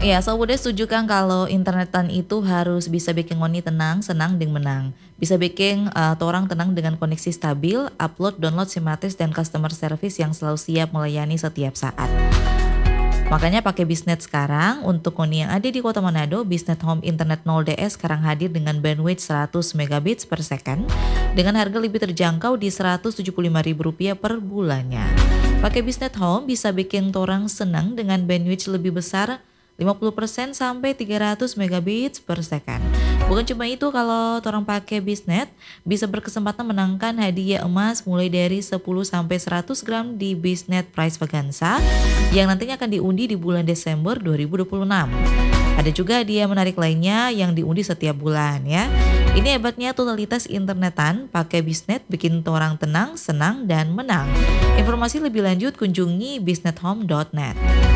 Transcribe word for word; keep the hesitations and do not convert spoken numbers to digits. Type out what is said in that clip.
Iya, so Bude setuju kan kalau internetan itu harus bisa bikin ngoni tenang, senang, dan menang. Bisa bikin uh, orang tenang dengan koneksi stabil, upload, download simatis, dan customer service yang selalu siap melayani setiap saat. Makanya pakai Bisnet sekarang. Untuk ngoni yang ada di Kota Manado, Bisnet Home Internet nol D S sekarang hadir dengan bandwidth seratus megabits per second dengan harga lebih terjangkau di seratus tujuh puluh lima ribu rupiah per bulannya. Pakai Bisnet Home bisa bikin orang senang dengan bandwidth lebih besar lima puluh persen sampai tiga ratus megabits per second. Bukan cuma itu, kalau orang pakai Bisnet bisa berkesempatan menangkan hadiah emas mulai dari sepuluh sampai seratus gram di Bisnet Prize Vaganza yang nantinya akan diundi di bulan Desember dua ribu dua puluh enam. Ada juga hadiah menarik lainnya yang diundi setiap bulan ya. Ini hebatnya totalitas internetan, pakai Bisnet bikin orang tenang, senang, dan menang. Informasi lebih lanjut kunjungi bisnethome dot net.